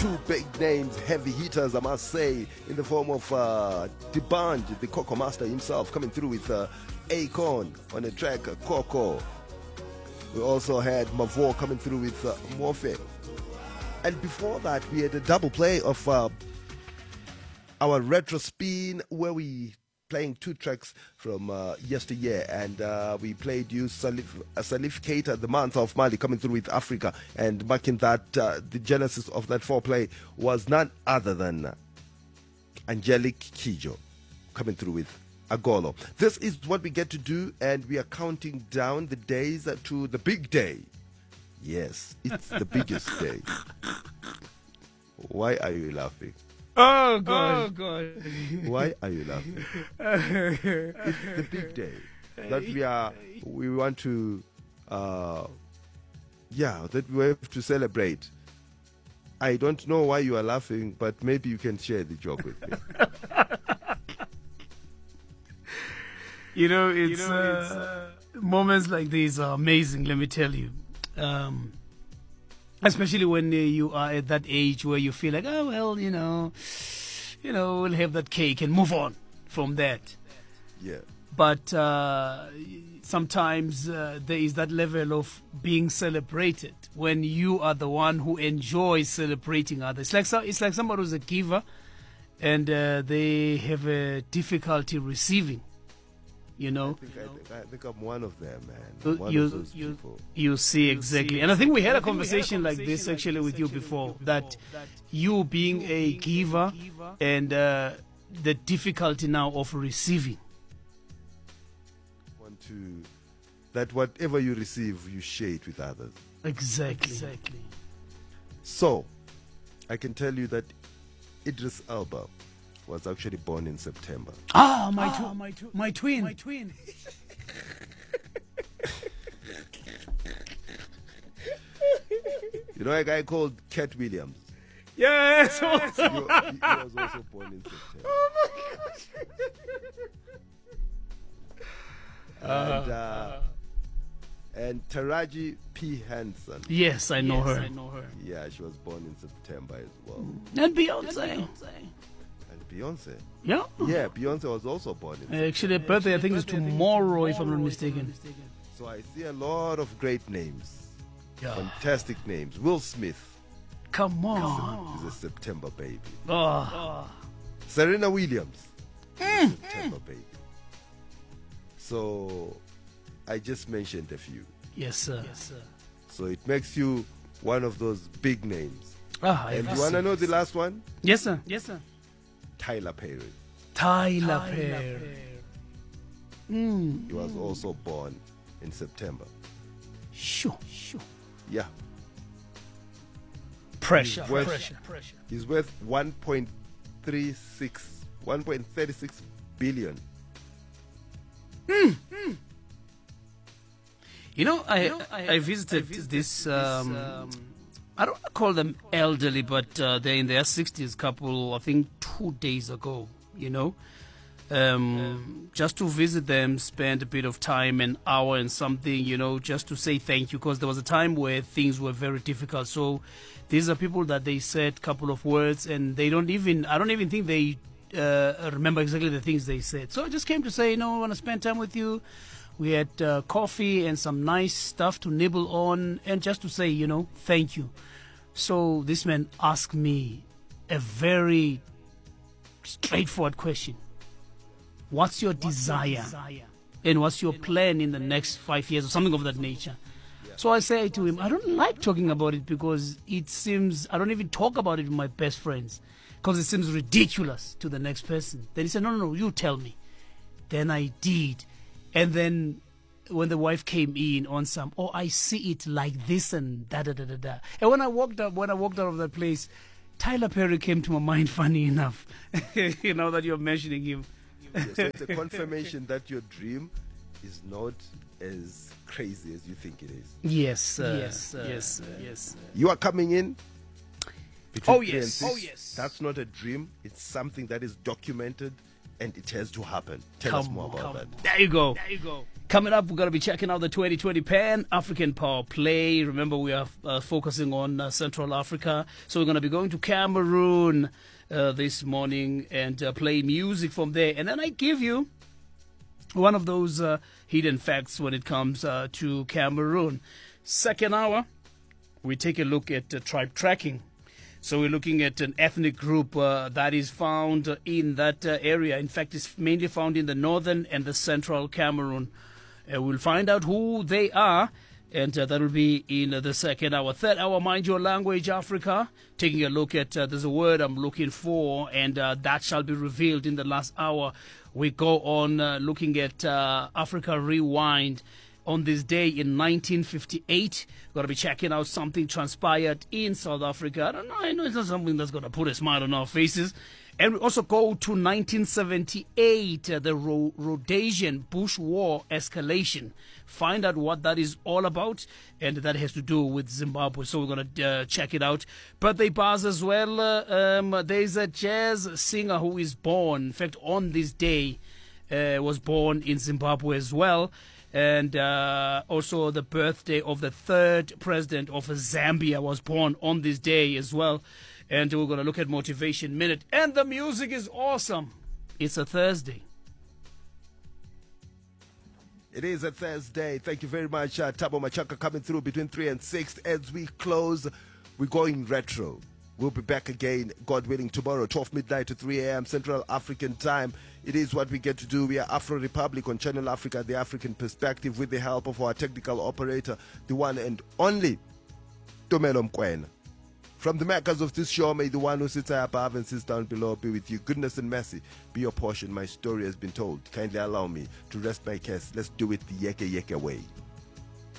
two big names, heavy hitters, I must say, in the form of D'banj, the Coco Master himself, coming through with Akon on the track Coco. We also had Mavo coming through with Morphe. And before that, we had a double play of our retro spin, where we playing two tracks from yesteryear, and we played you Salif Keita, the month of Mali, coming through with Africa, and marking that the genesis of that foreplay was none other than Angelique Kidjo coming through with Agolo. This is what we get to do, and we are counting down the days to the big day. Yes, it's the biggest day. Why are you laughing? Oh God! Oh God! Why are you laughing? It's the big day that we want to, that we have to celebrate. I don't know why you are laughing, but maybe you can share the joke with me. It's moments like these are amazing. Let me tell you. Especially when you are at that age where you feel like, oh, well, we'll have that cake and move on from that. Yeah. But sometimes there is that level of being celebrated when you are the one who enjoys celebrating others. It's like somebody who's a giver and they have a difficulty receiving. I think I'm one of them, man. You see, exactly. And I think we had a conversation like this actually with you before, that you being a giver and the difficulty now of receiving. That whatever you receive, you share it with others. Exactly. So, I can tell you that Idris Elba was actually born in September. My twin. You know a guy called Cat Williams? Yes. He was also born in September. Oh my gosh. And Taraji P. Henson. Yes, I know her. Yeah, she was born in September as well. And Beyonce. Beyonce? Yeah. Yeah, Beyonce was also born in September. Actually, her birthday, I think, is tomorrow, if I'm not mistaken. So I see a lot of great names. Yeah. Fantastic names. Will Smith. Come on. He's a September baby. Serena Williams. September baby. So I just mentioned a few. Yes, sir. So it makes you one of those big names. And you want to know the last one? Yes, sir. Tyler Perry. Tyler Perry. He was also born in September. Sure. Yeah. Pressure. He's worth 1.36 billion. I visited this, I don't call them elderly, but they're in their 60s couple, I think 2 days ago, just to visit them, spend a bit of time, an hour and something, just to say thank you, because there was a time where things were very difficult. So these are people that they said a couple of words and I don't even think they remember exactly the things they said. So I just came to say, I want to spend time with you. We had coffee and some nice stuff to nibble on, and just to say, thank you. So this man asked me a very straightforward question. What's your desire? And what's your plan in the next 5 years or something of that nature? So I say to him, I don't like talking about it because it seems, I don't even talk about it with my best friends because it seems ridiculous to the next person. Then he said, no, you tell me. Then I did. And then when the wife came in on some, I see it like this and da-da-da-da-da. And when I walked out of that place, Tyler Perry came to my mind, funny enough, that you're mentioning him. So it's a confirmation that your dream is not as crazy as you think it is. Yes. You are coming in between 3 and 6. Oh, yes. That's not a dream. It's something that is documented and it has to happen. Tell us more about that. There you go. Coming up, we're going to be checking out the 2020 Pan-African Power Play. Remember, we are focusing on Central Africa. So we're going to be going to Cameroon this morning and play music from there. And then I give you one of those hidden facts when it comes to Cameroon. Second hour, we take a look at tribe tracking. So we're looking at an ethnic group that is found in that area. In fact, it's mainly found in the northern and the central Cameroon. We'll find out who they are, and that will be in the second hour. Third hour, Mind Your Language Africa, taking a look at, there's a word I'm looking for, and that shall be revealed in the last hour. We go on looking at Africa Rewind. On this day in 1958, we're going to be checking out something transpired in South Africa. I know it's not something that's going to put a smile on our faces. And we also go to 1978, the Rhodesian Bush War escalation. Find out what that is all about, and that has to do with Zimbabwe. So we're going to check it out. Birthday bars as well. There's a jazz singer who is born. In fact, on this day, was born in Zimbabwe as well. And also the birthday of the third president of Zambia was born on this day as well. And we're going to look at Motivation Minute. And the music is awesome. It's a Thursday. It is a Thursday. Thank you very much, Tabo Machaka, coming through between 3 and 6. As we close, we're going retro. We'll be back again, God willing, tomorrow, 12 midnight to 3 a.m. Central African time. It is what we get to do. We are Afro Republic on Channel Africa, the African perspective, with the help of our technical operator, the one and only Tomelo Mkwena. From the makers of this show, may the one who sits high above and sits down below be with you. Goodness and mercy be your portion. My story has been told. Kindly allow me to rest my case. Let's do it the Yeke Yeke way.